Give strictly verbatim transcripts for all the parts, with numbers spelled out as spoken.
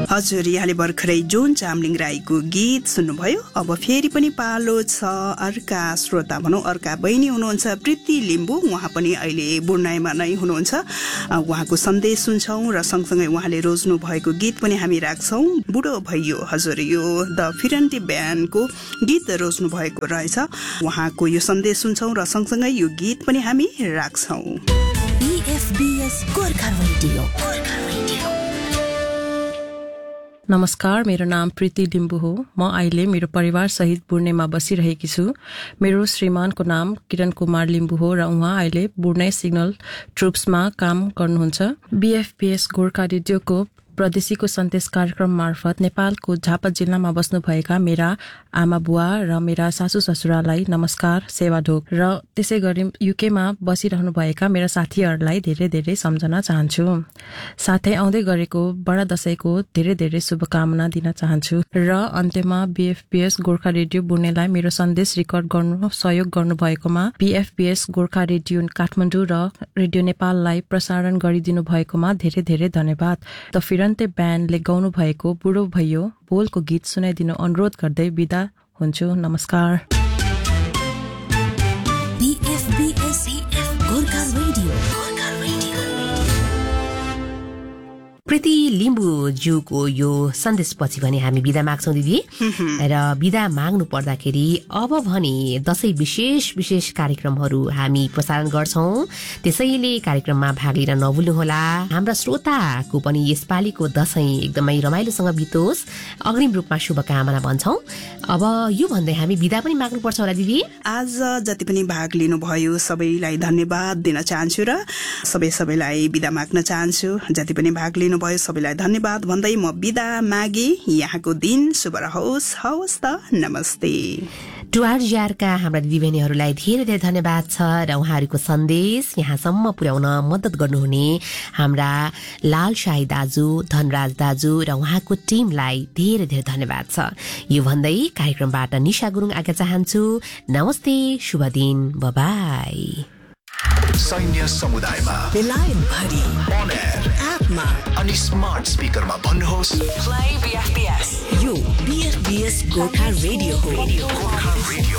हजुर, यहाँले भर्खरै जोन चामलिङ राईको गीत सुन्नुभयो। अब फेरि पनि पालो छ अर्का श्रोता भनौँ, अर्का बहिनी हुनुहुन्छ प्रीति लिम्बू। उहाँ पनि अहिले बुढ्नाइमा नै हुनुहुन्छ। उहाँको सन्देश सुन्छौँ र सँगसँगै उहाँले रोज्नु भएको गीत पनि हामी राख्छौँ। बुढो भइयो, हजुर यो द फिरन्ती ब्यान्डको गीत रोज्नु भएको रहेछ। उहाँको यो सन्देश सुन्छौँ र सँगसँगै यो गीत पनि हामी राख्छौँ। नमस्कार, मेरो नाम प्रीति लिम्बू हो। म अहिले मेरो परिवार सहित बुर्नेमा बसिरहेकी छु। मेरो श्रीमानको नाम किरण कुमार लिम्बू हो र उहाँ अहिले बुर्ने सिग्नल ट्रुप्समा काम गर्नुहुन्छ। बीएफपीएस गोर्खा रेडियोको प्रदेशीको सन्देश कार्यक्रम मार्फत नेपालको झापा जिल्लामा बस्नुभएका मेरा आमा बुवा र मेरा सासू ससुरालाई नमस्कार, सेवाढोक। र त्यसै गरी युकेमा बसिरहनु भएका मेरा साथीहरूलाई धेरै धेरै सम्झना चाहन्छु। साथै आउँदै गरेको बडा दशैंको धेरै धेरै शुभकामना दिन चाहन्छु। र अन्त्यमा बीएफपीएस गोर्खा रेडियो बुर्नेलाई मेरो सन्देश रेकर्ड गर्नु सहयोग गर्नुभएकोमा बीएफपीएस गोर्खा रेडियो काठमाडौँ र रेडियो नेपाललाई प्रसारण गरिदिनु भएकोमा धेरै धेरै धन्यवाद। द फिरन्ते ब्यान्डले गाउनु भएको बुढो भइयो बोलको गीत सुनाइदिनु अनुरोध गर्दै बिदा हुन्छु। नमस्कार। प्रीति लिम्बू ज्यूको यो सन्देशपछि भने हामी बिदा माग्छौँ दिदी। र बिदा माग्नु पर्दाखेरि अब भने दशैं विशेष विशेष कार्यक्रमहरू हामी प्रसारण गर्छौँ। त्यसैले कार्यक्रममा भाग लिन नभुल्नुहोला। हाम्रा श्रोताको पनि यसपालिको दशैं एकदमै रमाइलोसँग बितोस्, अग्रिम रूपमा शुभकामना भन्छौँ। अब यो भन्दै हामी बिदा पनि माग्नुपर्छ होला दिदी। आज जति पनि भाग लिनुभयो सबैलाई धन्यवाद दिन चाहन्छु र सबै सबैलाई बिदा माग्न चाहन्छु। जति पनि भाग लिनु भयो सबैलाई धन्यवाद भन्दै म बिदा मागे। यहाँको दिन शुभ रहोस्। हवस् त, नमस्ते। टुआरजिआरका हाम्रा दिदीबहिनीहरूलाई धेरै धेरै धन्यवाद छ र उहाँहरूको सन्देश यहाँसम्म पुर्याउन मद्दत गर्नुहुने हाम्रा लाल शाही दाजु, धनराज दाजु र उहाँको टिमलाई धेरै धेरै धन्यवाद छ। यो भन्दै कार्यक्रमबाट निशा गुरुङ आज्ञा चाहन्छु। नमस्ते, शुभ दिन, बाई। सैन्य समुदायमा बेलायत भरि अन एयर एपमा अनि स्मार्ट स्पिकरमा भन्नुहोस् प्ले बीएफपीएस। यो बीएफपीएस गोर्खा रेडियो हो। गोर्खा रेडियो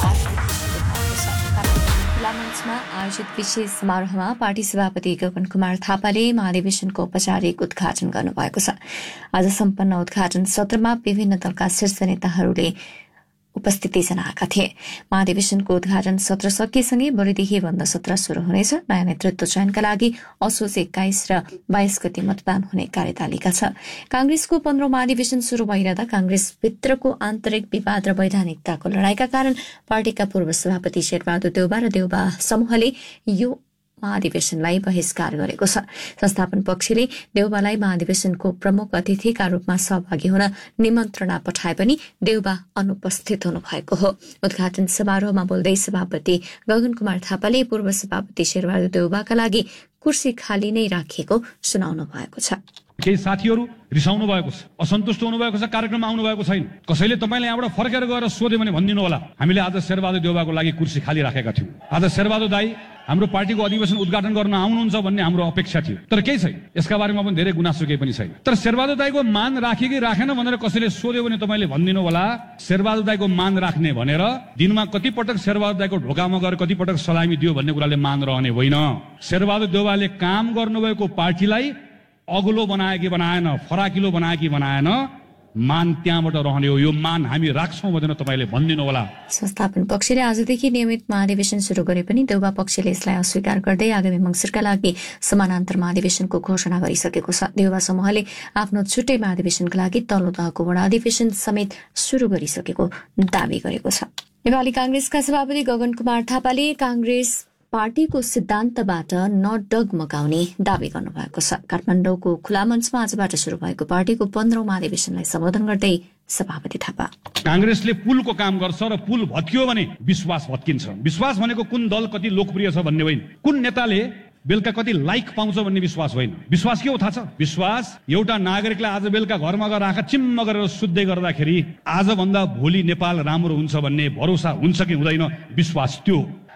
मञ्चमा आयोजित विशेष समारोहमा पार्टी सभापति गगन कुमार थापाले महाधिवेशनको औपचारिक उद्घाटन गर्नुभएको छ। आज सम्पन्न उद्घाटन सत्रमा विभिन्न दलका शीर्ष नेताहरूले उपस्थिति जनाएका थिए। महाधिवेशनको उद्घाटन सत्र सकिएसँगै भोलिदेखि बन्द सत्र शुरू हुनेछ। नयाँ नेतृत्व चयनका लागि असोज एक्काइस र बाइस गति मतदान हुने कार्यतालिका छ। कांग्रेसको पन्ध्रौं महाधिवेशन शुरू भइरहँदा कांग्रेसभित्रको आन्तरिक विवाद र वैधानिकताको लडाईका कारण पार्टीका पूर्व सभापति शेरबहादुर देउबा र देउबा समूहले यो महाधिवेशनलाई बहिष्कार गरेको छ। संस्थापन पक्षले देउबालाई महाधिवेशनको प्रमुख अतिथिका रूपमा सहभागी हुन निमन्त्रणा पठाए पनि देउबा अनुपस्थित हुनुभएको हो। उद्घाटन समारोहमा बोल्दै सभापति गगन कुमार थापाले पूर्व सभापति शेरबहादुर देउबाका लागि कुर्सी खाली नै राखिएको सुनाउनु भएको छ। केही साथीहरू रिसाउनु भएको छ, असन्तुष्ट हुनु भएको छ, कार्यक्रममा आउनु भएको छैन। कसैले तपाईँले यहाँबाट फर्केर गएर सोध्यो भने भनिदिनु होला हामीले आज शेरबहादुर देउबाको लागि कुर्सी खाली राखेका थियौँ। आज शेरबहादुर दाई हाम्रो पार्टीको अधिवेशन उद्घाटन गर्न आउनुहुन्छ भन्ने हाम्रो अपेक्षा थियो, तर केही छैन। यसका बारेमा पनि धेरै गुनासो केही पनि छैन। तर शेरबहादुर दाईको मान राखे कि राखेन भनेर कसैले सोध्यो भने तपाईँले भनिदिनु होला शेरबहादुर दाईको मान राख्ने भनेर दिनमा कति पटक शेरबहादुर दाईको ढोकामा गएर कति पटक सलामी दियो भन्ने कुराले मान रहने होइन। शेरबहादुर देउबाले काम गर्नुभएको पार्टीलाई अग्लो बनाए कि बनाएन, फराकिलो बनाए कि बनाएन, मान त्यहाँबाट रहने हो। यो मान हामी राख्छौँ भनेर तपाईँले भनिदिनु होला। संस्थापन पक्षले आजदेखि नियमित महाधिवेशन शुरू गरे पनि देउबा पक्षले यसलाई अस्वीकार गर्दै आगामी मङ्सिरका लागि समानान्तर महाधिवेशनको घोषणा गरिसकेको छ। देउबा समूहले आफ्नो छुट्टै महाधिवेशनका लागि तल्लो तहको वडा अधिवेशन समेत शुरू गरिसकेको दावी गरेको छ। नेपाली कांग्रेसका सभापति गगन कुमार थापाले कांग्रेस पार्टीको सिद्धान्तबाट नडगमगाउने दावी गर्नुभएको छ। काठमाडौँको खुला मञ्चमा आजबाट शुरू भएको पार्टीको पन्ध्रौं महाधिवेशनलाई सम्बोधन गर्दै सभापति थापा कांग्रेसले पुलको काम गर्छ र पुल भत्कियो भने विश्वास भत्किन्छ। विश्वास भनेको कुन दल कति लोकप्रिय छ भन्ने होइन, कुन नेताले बेलुका कति लाइक पाउँछ भन्ने विश्वास होइन। विश्वास के हो थाहा छ? विश्वास एउटा नागरिकले आज बेलुका घरमा गएर आँखा चिम्म गरेर सुत्दै गर्दाखेरि आजभन्दा भोलि नेपाल राम्रो हुन्छ भन्ने भरोसा हुन्छ कि हुँदैन, विश्वास त्यो।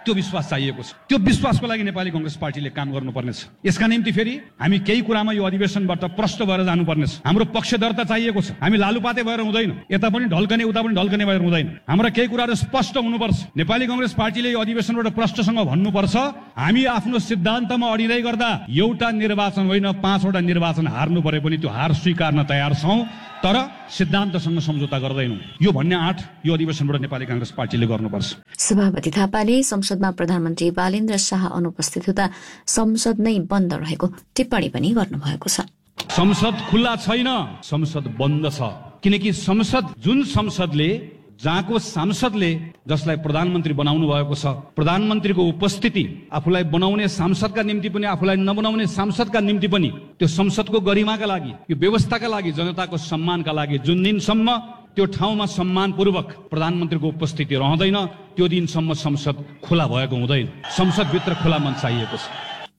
त्यो विश्वास चाहिएको छ। त्यो विश्वासको लागि नेपाली कांग्रेस पार्टीले काम गर्नुपर्नेछ। यसका निम्ति फेरि हामी केही कुरामा यो अधिवेशनबाट प्रष्ट भएर जानुपर्नेछ। हाम्रो पक्षधरता चाहिएको छ। हामी लालुपाते भएर हुँदैन, यता पनि ढल्कने उता पनि ढल्कने भएर हुँदैन। हाम्रा केही कुराहरू स्पष्ट हुनुपर्छ। नेपाली कांग्रेस पार्टीले यो अधिवेशनबाट प्रष्टसँग भन्नुपर्छ, हामी आफ्नो सिद्धान्तमा अडिँदै गर्दा एउटा निर्वाचन होइन पाँचवटा निर्वाचन हार्नु परे पनि त्यो हार स्वीकार्न तयार छौं, तर सिद्धान्तसँग सम्झौता गर्दैनौं। यो भन्ने आँट यो अधिवेशनबाट नेपाली कांग्रेस पार्टीले गर्नुपर्छ। सभापति थापाले संसदमा प्रधानमन्त्री बालेन्द्र शाह अनुपस्थित हुँदा संसद नै बन्द रहेको टिप्पणी पनि गर्नुभएको छ। संसद खुल्ला छैन, संसद बन्द छ। किनकि संसद जुन संसदले जहाँको सांसदले जसलाई प्रधानमन्त्री बनाउनु भएको छ, प्रधानमन्त्रीको उपस्थिति आफूलाई बनाउने सांसदका निम्ति पनि आफूलाई नबनाउने सांसदका निम्ति पनि त्यो संसदको गरिमाका लागि, यो व्यवस्थाका लागि, जनताको सम्मानका लागि जुन दिनसम्म त्यो ठाउँमा सम्मानपूर्वक प्रधानमन्त्रीको उपस्थिति रहँदैन त्यो दिनसम्म संसद खुला भएको हुँदैन। संसदभित्र खुला मन चाहिएको छ।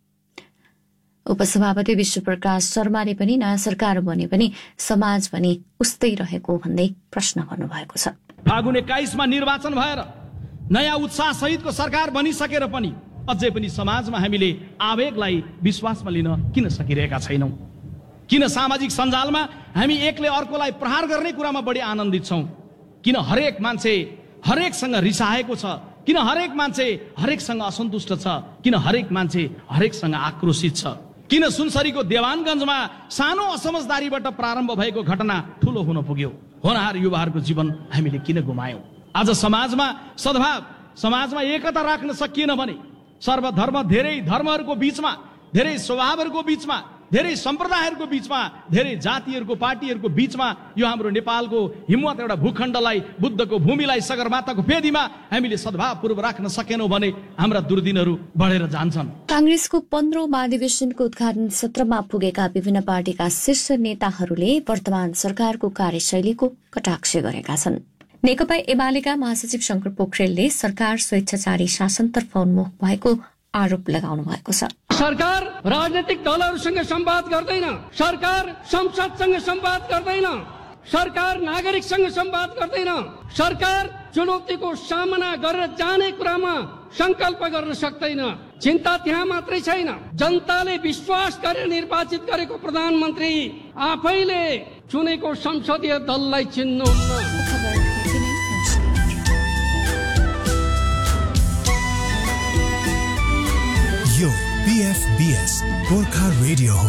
उपसभापति विश्वप्रकाश शर्माले पनि नयाँ सरकार बने पनि समाज पनि उस्तै रहेको भन्दै प्रश्न गर्नुभएको छ। फागुन एक्काइसमा निर्वाचन भएर नयाँ उत्साह सहितको सरकार बनिसकेर पनि अझै पनि समाजमा हामीले आवेगलाई विश्वासमा लिन किन सकिरहेका छैनौं? किन सामाजिक सञ्जालमा हामी एकले अर्कोलाई प्रहार गर्ने कुरामा बढी आनन्दित छौं? किन हरेक मान्छे हरेकसँग रिसाएको छ? किन हरेक मान्छे हरेकसँग असन्तुष्ट छ? किन हरेक मान्छे हरेकसँग आक्रोशित छ? किन सुनसरीको देवानगञ्जमा सानो असमझदारीबाट प्रारम्भ भएको घटना ठूलो हुन पुग्यो? होनहार युवाहरूको जीवन हामीले किन गुमायौं? आज समाजमा सद्भाव, समाजमा एकता राख्न सकिएन भने सर्वधर्म, धेरै धर्महरूको बीचमा, धेरै स्वभावहरूको बीचमा, धेरै सम्प्रदायहरूको बीचमा, धेरै जातिहरूको पार्टीहरूको बीचमा यो हाम्रो नेपालको हिम्मत एउटा भूखण्डलाई, बुद्धको भूमिलाई, सगरमाथाको फेदीमा हामीले सद्भावपूर्वक राख्न सकेनौं भने हाम्रा दुर्दिनहरू बढेर जान्छन्। कांग्रेसको पन्ध्रौं महाधिवेशनको उद्घाटन सत्रमा पुगेका विभिन्न पार्टीका शीर्ष नेताहरूले वर्तमान सरकारको कार्यशैलीको कटाक्ष गरेका छन्। नेकपा एमालेका महासचिव शंकर पोखरेलले सरकार स्वेच्छाचारी शासनतर्फ उन्मुख भएको आरोप लगाउनु भएको छ। सरकार राजनीतिक दलहरूसँग संवाद गर्दैन, सरकार संसदसँग संवाद गर्दैन, सरकार नागरिकसँग संवाद गर्दैन, सरकार चुनौतीको सामना गरेर जाने कुरामा संकल्प गर्न सक्दैन। चिन्ता त्यहाँ मात्रै छैन, जनताले विश्वास गरेर निर्वाचित गरेको प्रधानमन्त्री आफैले चुनेको संसदीय दललाई चिन्नुहुन्न। यो B F B S Gorkha radio हो।